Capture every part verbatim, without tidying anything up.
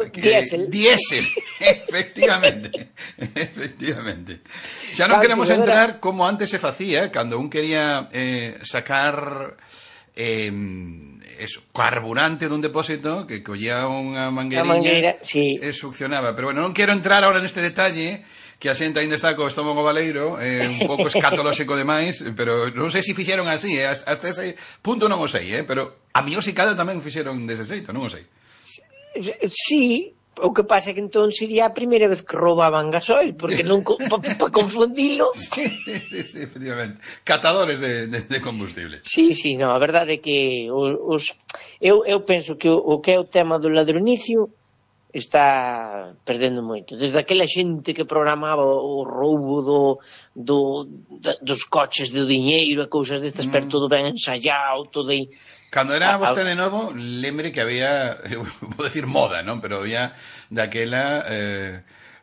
Diésel. Diésel, efectivamente. Efectivamente. Xa non queremos entrar como antes se facía, cando un quería eh, sacar eh, eso, carburante dun depósito, que collía unha mangueiriña sí. e succionaba. Pero bueno, non quero entrar ahora neste detalle, que a xente ainda está co estómago baleiro, eh, un pouco escatolóxico demais, pero non sei se fixeron así, eh, hasta ese punto non o sei, eh, pero a miosicada tamén fixeron dese xeito, non o sei. Sí, o que pasa é que entón sería a primeira vez que roubaban gasoil, porque non para pa confundilo. Sí, sí, sí, sí, efectivamente. Catadores de, de, de combustible. Sí, sí, no, a verdade é que os, eu, eu penso que o, o que é o tema do ladronicio está perdendo moito. Desde aquela xente que programaba o roubo do, do, da, dos coches de diñeiro e cousas destas, mm. pero todo ben ensayado, todo aí. Cando era vostede novo, lembre que había, vou decir moda, non? Pero había daquela eh,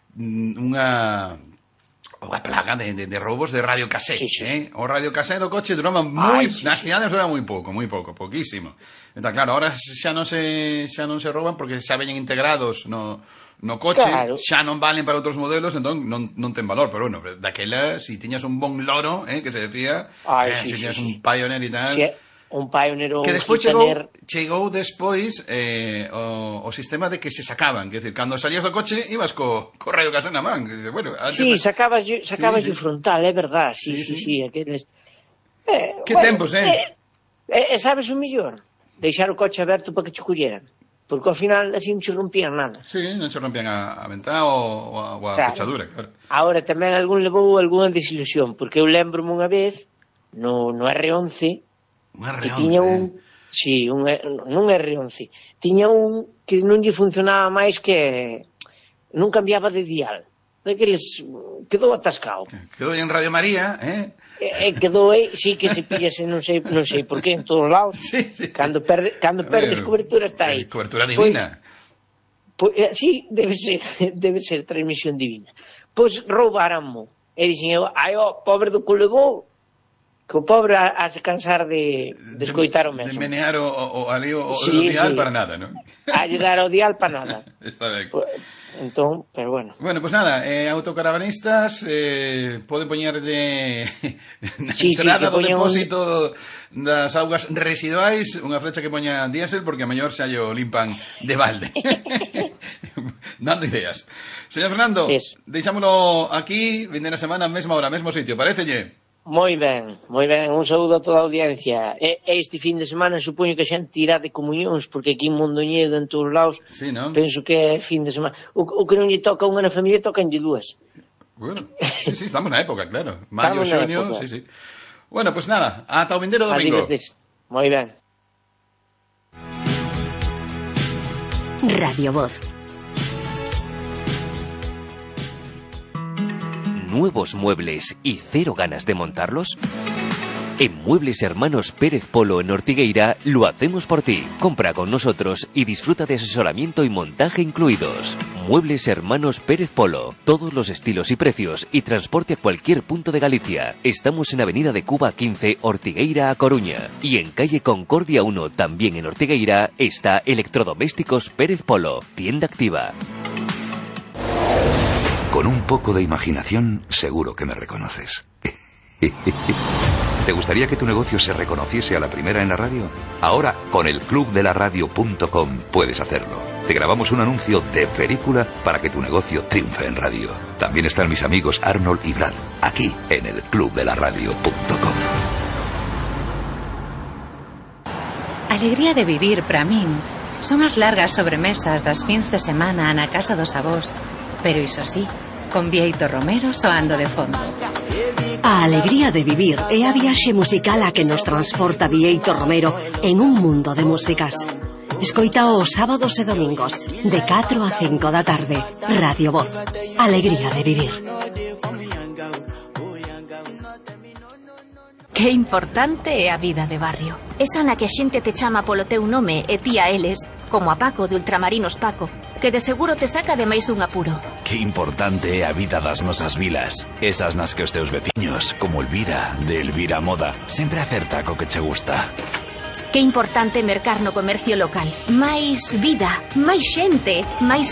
unha unha plaga de, de, de roubos de radiocasete, sí, sí. eh? O radiocasete do coche duraba moi, sí, nas cidades duraba moi pouco, moi pouco, poquísimo. Entón, claro, ahora xa non se xa non se rouban porque xa veñen integrados no no coche, claro. Xa non valen para outros modelos, entón non, non ten valor, pero bueno, daquela, si tiñas un bon loro, eh, que se decía, Ay, eh, sí, si tiñas sí, un Pioneer e tal... Sí. Un Pioneer, que despois chegou, chegou despois eh, o, o sistema de que se sacaban, que decir, cando salías do coche ibas co, co radio casete na man, que dice, bueno, sí, de... sacabas sacabas sí, sí. o frontal, é verdad, sí, sí, sí, sí, sí. Aqueles... eh, que bueno, tempos, eh? eh, eh, eh sabes o mellor? Deixar o coche aberto para que che colleran, porque ao final así non che rompían nada. Sí, non che rompían a, a ventá ou a, a claro. fechadura, claro. Agora tamén algún levou algunha desilusión, porque eu lembro-me unha vez no, no erre once que tiña un, sí, un non erre once, tiña un que non lle funcionaba máis, que non cambiaba de dial, daqueles, quedou atascado. Quedou en Radio María, eh? E, quedou aí, sí, que se pillase, non sei, non sei por qué, en todos lados. Sí, sí. Cando perde, cando perdes cobertura está aí. Cobertura divina. Pois, pues, sí, debe ser, debe ser transmisión divina. Pois pues, roubaranmo. E dixen eu, ai, ó, pobre do que levou, que o pobre a, a se cansar de, de escoitar o mesmo. De menear o, o, ali o, sí, o dial sí. para nada, non? A ayudar ao dial para nada. Está ben. Pues, entón, pero bueno. Bueno, pues nada, eh, autocaravanistas eh, poden poñerlle na sí, entrada sí, do depósito un... das augas residuais unha flecha que poña diésel, porque a mellor xa yo limpan de balde. Dando ideas. Señor Fernando, es. deixámoslo aquí, vindera semana, mesma hora, mesmo sitio, parecelle? Moi ben, moi ben, un saúdo a toda a audiencia. E, este fin de semana supoño que a xente irá de comunións, porque aquí en Mondoñedo, en todos lados, sí, ¿no? Penso que é fin de semana. O, o que non lle toca unha na familia, toca en lle dúas. Bueno, sí, sí, estamos na época, claro. Maio, xunio, sí, sí. Bueno, pues nada, ata o vindeiro domingo. Moi ben. Radio Voz. ¿Nuevos muebles y cero ganas de montarlos? En Muebles Hermanos Pérez Polo en Ortigueira lo hacemos por ti. Compra con nosotros y disfruta de asesoramiento y montaje incluidos. Muebles Hermanos Pérez Polo. Todos los estilos y precios y transporte a cualquier punto de Galicia. Estamos en Avenida de Cuba quince, Ortigueira a Coruña. Y en calle Concordia uno, también en Ortigueira, está Electrodomésticos Pérez Polo. Tienda activa. Con un poco de imaginación, seguro que me reconoces. ¿Te gustaría que tu negocio se reconociese a la primera en la radio? Ahora, con el club de la radio punto com puedes hacerlo. Te grabamos un anuncio de película para que tu negocio triunfe en radio. También están mis amigos Arnold y Brad, aquí en el club de la radio punto com. Alegría de vivir para min son as largas sobremesas das fins de semana na casa dos avós. Pero iso sí, con Bieito Romero soando de fondo. A alegría de vivir é a viaxe musical a que nos transporta Bieito Romero en un mundo de músicas. Escoita os sábados e domingos de catro a cinco da tarde. Radio Voz. Alegría de vivir. Que importante é a vida de barrio. Esa na que a xente te chama polo teu nome e ti a eles, como a Paco de Ultramarinos Paco, que de seguro te saca de máis dun apuro. Que importante é a vida das nosas vilas. Esas nas que os teus veciños, como Elvira, de Elvira Moda, sempre acerta co que che gusta. Que importante mercar no comercio local. Máis vida, máis xente, máis